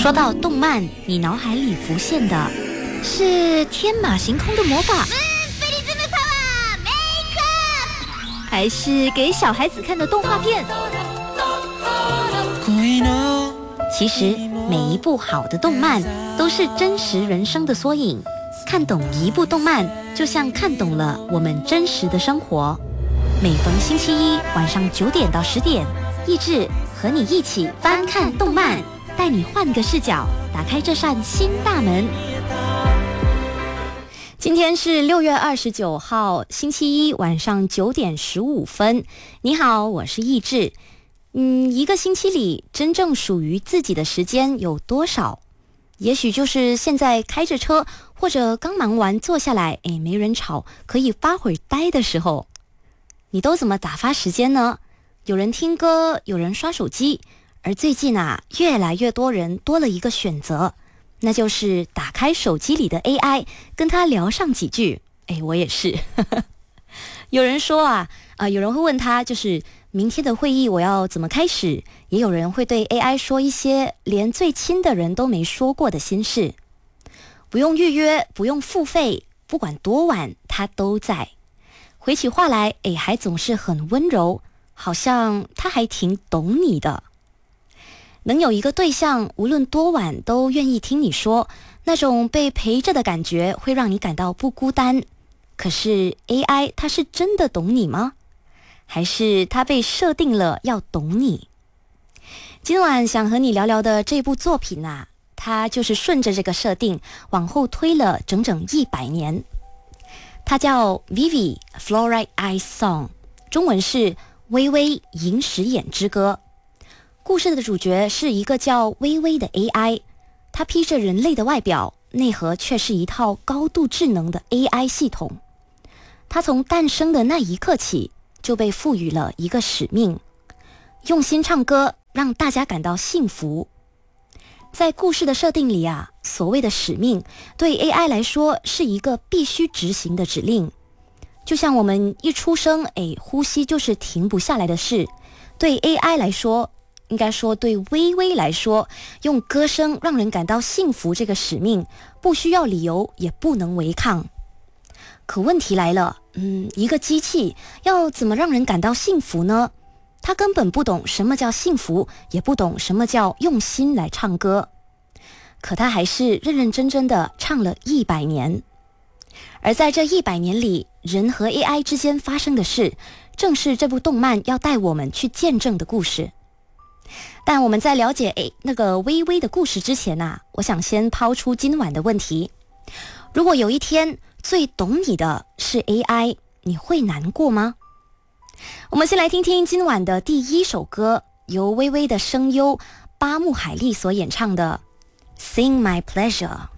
说到动漫，你脑海里浮现的是天马行空的魔法，还是给小孩子看的动画片？其实每一部好的动漫都是真实人生的缩影，看懂一部动漫就像看懂了我们真实的生活。每逢星期一晚上9点到10点，益智和你一起翻看动漫，带你换个视角，打开这扇新大门。今天是6月29号，星期一晚上9点15分。你好，我是益智。一个星期里真正属于自己的时间有多少？也许就是现在开着车，或者刚忙完坐下来，没人吵，可以发会儿呆的时候。你都怎么打发时间呢？有人听歌，有人刷手机，而最近越来越多人多了一个选择，那就是打开手机里的 AI， 跟他聊上几句。我也是。有人说有人会问他，就是明天的会议我要怎么开始？也有人会对 AI 说一些连最亲的人都没说过的心事。不用预约，不用付费，不管多晚，他都在。回起话来，还总是很温柔，好像他还挺懂你的。能有一个对象，无论多晚都愿意听你说，那种被陪着的感觉会让你感到不孤单。可是 AI 它是真的懂你吗？还是它被设定了要懂你？今晚想和你聊聊的这部作品它就是顺着这个设定往后推了整整100年。它叫 Vivy Fluorite Eyes Song， 中文是微微萤石眼之歌。故事的主角是一个叫微微的 AI， 它披着人类的外表，内核却是一套高度智能的 AI 系统。它从诞生的那一刻起就被赋予了一个使命，用心唱歌，让大家感到幸福。在故事的设定里所谓的使命对 AI 来说是一个必须执行的指令，就像我们一出生呼吸就是停不下来的事，对 AI 来说，应该说对微微来说，用歌声让人感到幸福这个使命不需要理由，也不能违抗。可问题来了，一个机器要怎么让人感到幸福呢？他根本不懂什么叫幸福，也不懂什么叫用心来唱歌。可他还是认认真真的唱了100年。而在这100年里，人和 AI 之间发生的事，正是这部动漫要带我们去见证的故事。但我们在了解那个微微的故事之前我想先抛出今晚的问题。如果有一天最懂你的是 AI， 你会难过吗？我们先来听听今晚的第一首歌，由微微的声优八木海莉所演唱的 Sing My Pleasure。